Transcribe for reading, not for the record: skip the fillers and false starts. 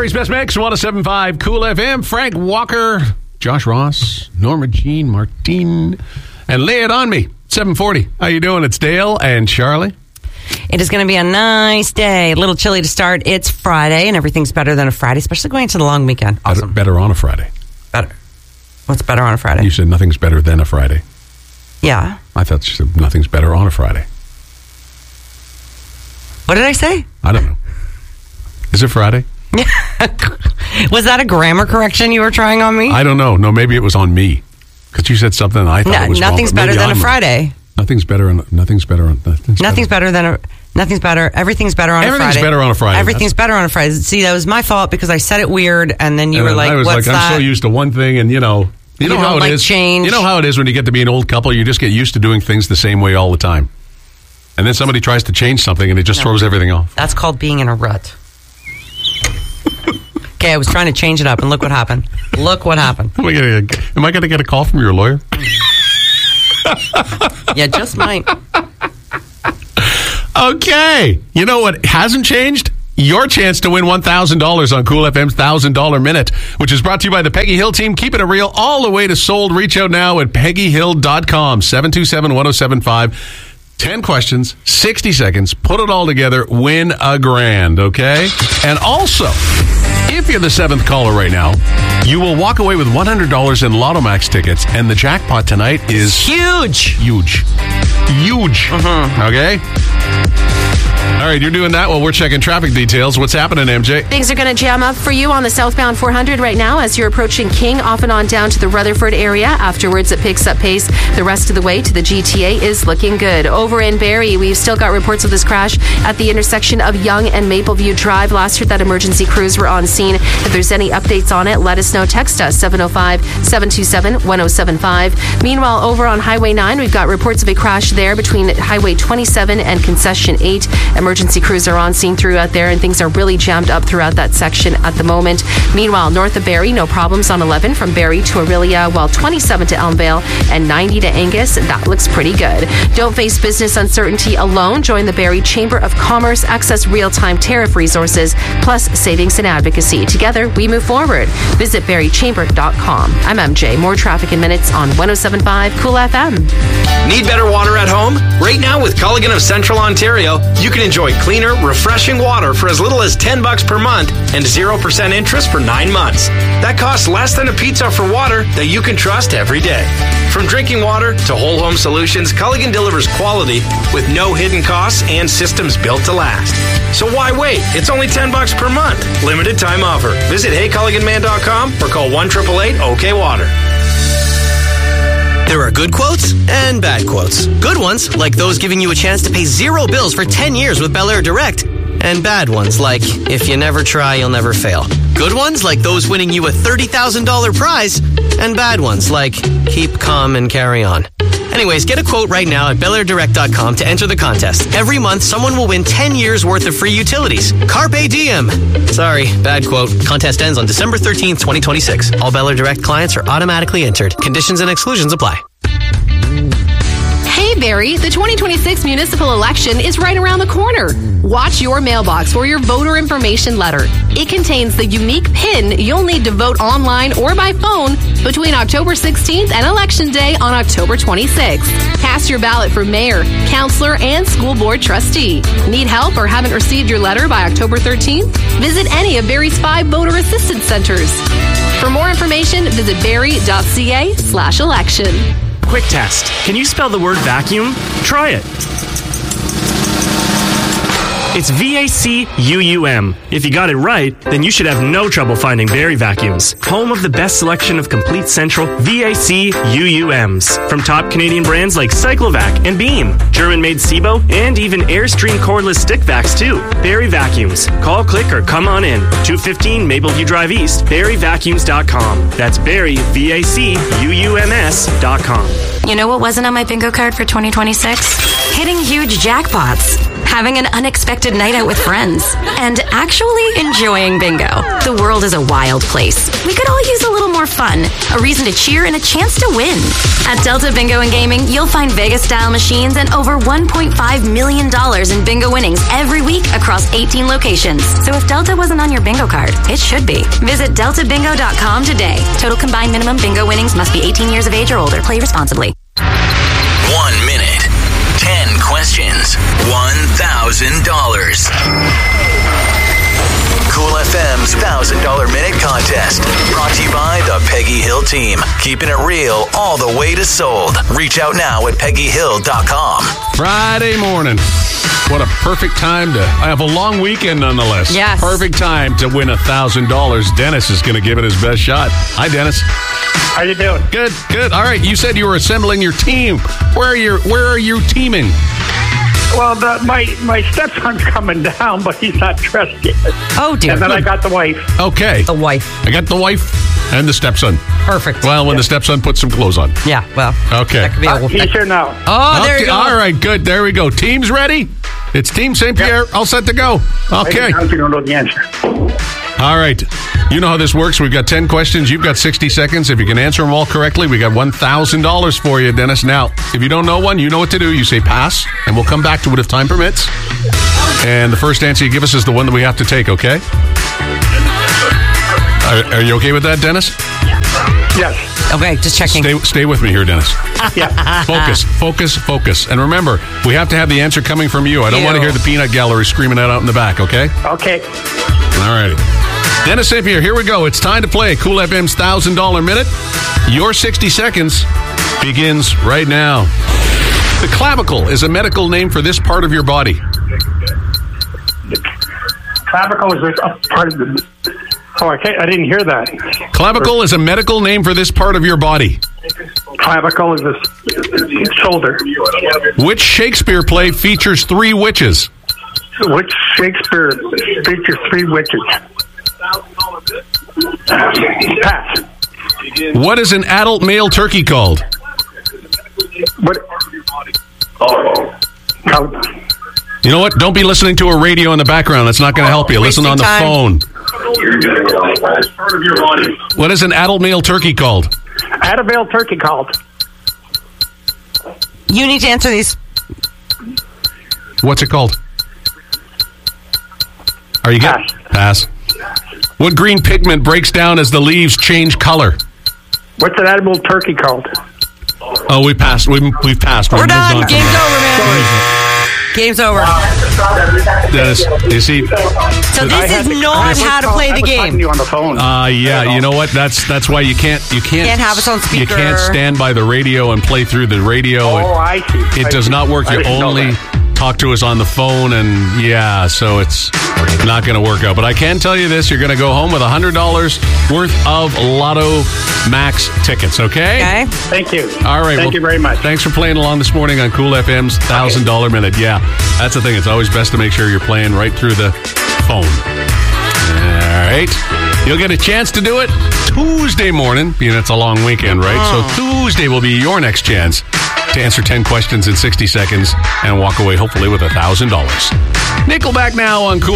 Barry's Best Mix, 107.5 Cool FM. Frank Walker, Josh Ross, Norma Jean Martin, and Lay It On Me, 740. How you doing? It's Dale and Charlie. It is going to be a nice day. A little chilly to start. It's Friday, and everything's better than a Friday, especially going into the long weekend. Awesome. Better on a Friday. Better. What's better on a Friday? You said nothing's better than a Friday. Yeah. I thought you said nothing's better on a Friday. What did I say? I don't know. Is it Friday? Was that a grammar correction you were trying on me? I don't know. No, maybe it was on me. Because you said something and I thought it was nothing's wrong. Better than a Friday. Nothing's better. Everything's better on a Friday. Everything's better on a Friday. Everything's better on a Friday. See, that was my fault because I said it weird, and then you were like, "What's that?" I'm so used to one thing, and you know how it is. Change. You know how it is when you get to be an old couple. You just get used to doing things the same way all the time, and then somebody tries to change something, and it just throws everything off. That's called being in a rut. Okay, I was trying to change it up, and look what happened. Am I going to get a call from your lawyer? Yeah, just might. Okay. You know what hasn't changed? Your chance to win $1,000 on Cool FM's $1,000 Minute, which is brought to you by the Peggy Hill team. Keeping it real all the way to sold. Reach out now at peggyhill.com, 727-1075. 10 questions, 60 seconds, put it all together, win $1,000, okay? And also, if you're the 7th caller right now, you will walk away with $100 in Lotto Max tickets, and the jackpot tonight is... Huge. Okay? All right, you're doing that while we're checking traffic details. What's happening, MJ? Things are going to jam up for you on the southbound 400 right now as you're approaching King, off and on down to the Rutherford area. Afterwards, it picks up pace. The rest of the way to the GTA is looking good. Over in Barrie, we've still got reports of this crash at the intersection of Yonge and Mapleview Drive. Last year, that emergency crews were on scene. If there's any updates on it, let us know. Text us, 705-727-1075. Meanwhile, over on Highway 9, we've got reports of a crash there between Highway 27 and Concession 8. Emergency crews are on scene throughout there, and things are really jammed up throughout that section at the moment. Meanwhile, north of Barrie, no problems on 11 from Barrie to Aurelia, while 27 to Elmvale and 90 to Angus. That looks pretty good. Don't face business uncertainty alone. Join the Barrie Chamber of Commerce. Access real-time tariff resources, plus savings and advocacy. Together, we move forward. Visit barriechamber.com. I'm MJ. More traffic in minutes on 107.5 Cool FM. Need better water at home? Right now with Culligan of Central Ontario, you can enjoy cleaner, refreshing water for as little as $10 per month and 0% interest for 9 months. That costs less than a pizza for water that you can trust every day. From drinking water to whole home solutions, Culligan delivers quality with no hidden costs and systems built to last. So why wait? It's only $10 per month. Limited time offer. Visit heyculliganman.com or call 1-888-OK-WATER. There are good quotes and bad quotes. Good ones, like those giving you a chance to pay zero bills for 10 years with Bel Air Direct. And bad ones, like, if you never try, you'll never fail. Good ones, like those winning you a $30,000 prize. And bad ones, like, keep calm and carry on. Anyways, get a quote right now at BelAirDirect.com to enter the contest. Every month, someone will win 10 years worth of free utilities. Carpe diem. Sorry, bad quote. Contest ends on December 13th, 2026. All Bel Air Direct clients are automatically entered. Conditions and exclusions apply. Hey, Barrie, the 2026 municipal election is right around the corner. Watch your mailbox for your voter information letter. It contains the unique PIN you'll need to vote online or by phone between October 16th and Election Day on October 26th. Cast your ballot for mayor, councillor, and school board trustee. Need help or haven't received your letter by October 13th? Visit any of Barrie's 5 voter assistance centers. For more information, visit barrie.ca/election. Quick test. Can you spell the word vacuum? Try it. It's VACUUM. If you got it right, then you should have no trouble finding Barrie Vacuums. Home of the best selection of complete central VACUUMs. From top Canadian brands like Cyclovac and Beam, German-made SIBO, and even Airstream cordless stick vacs too. Barrie Vacuums. Call, click, or come on in. 215 Mapleview Drive East, BarrieVacuums.com. That's Barrie, VACUUMS.com. You know what wasn't on my bingo card for 2026? Hitting huge jackpots. having an unexpected night out with friends, and actually enjoying bingo. The world is a wild place. We could all use a little more fun, a reason to cheer, and a chance to win. At Delta Bingo and Gaming, you'll find Vegas-style machines and over $1.5 million in bingo winnings every week across 18 locations. So if Delta wasn't on your bingo card, it should be. Visit deltabingo.com today. Total combined minimum bingo winnings must be 18 years of age or older. Play responsibly. 1 minute, 10 questions, $1,000. Cool FM's $1,000 Minute Contest. Brought to you by the Peggy Hill team. Keeping it real all the way to sold. Reach out now at peggyhill.com. Friday morning. What a perfect time to... I have a long weekend nonetheless. Yes. Perfect time to win $1,000. Dennis is going to give it his best shot. Hi, Dennis. How you doing? Good, good. All right, you said you were assembling your team. Where are you teaming? Well, my stepson's coming down, but he's not dressed yet. Oh, dear. And then I got the wife. Okay. The wife. I got the wife and the stepson. Perfect. Well, when the stepson puts some clothes on. Yeah, well. Okay. That could be He's here now. Oh, there you go. All right, good. There we go. Team's ready? It's Team St. Pierre. All set to go. Okay. If you don't know the answer. All right. You know how this works. We've got 10 questions. You've got 60 seconds. If you can answer them all correctly, we got $1,000 for you, Dennis. Now, if you don't know one, you know what to do. You say pass, and we'll come back to it if time permits. And the first answer you give us is the one that we have to take, okay? Are you okay with that, Dennis? Yes. Okay, just checking. Stay with me here, Dennis. Yeah. Focus. And remember, we have to have the answer coming from you. I don't want to hear the peanut gallery screaming that out in the back, okay? Okay. All righty. Dennis St. Pierre, here we go. It's time to play Cool FM's $1,000 Minute. Your 60 seconds begins right now. The clavicle is a medical name for this part of your body. Clavicle is a part of the... Oh, I didn't hear that. Clavicle is a medical name for this part of your body. Clavicle is the shoulder. Which Shakespeare play features 3 witches? Which Shakespeare features 3 witches? Pass. What is an adult male turkey called? What? You know what? Don't be listening to a radio in the background. That's not going to help you. Listen on the phone. What is an adult male turkey called? Adult male turkey called. You need to answer these. What's it called? Are you good? Pass. What green pigment breaks down as the leaves change color? What's an animal turkey called? Oh, we passed. We've passed. We're done. Game's over, man. Game's over. Dennis, you see? So this is not how to play the game. You on the phone. Yeah. You know what? That's why you can't have us on speaker. You can't stand by the radio and play through the radio. Oh, I see. It does not work. You only talk to us on the phone, and so it's not going to work out. But I can tell you this: you're going to go home with $100 worth of Lotto Max tickets. Okay. Thank you. All right. Thank you very much. Thanks for playing along this morning on Cool FM's $1,000 Minute. Yeah, that's the thing. It's always best to make sure you're playing right through the phone. All right. You'll get a chance to do it Tuesday morning, being it's a long weekend, right? So Tuesday will be your next chance to answer 10 questions in 60 seconds and walk away hopefully with $1,000. Nickelback now on Cool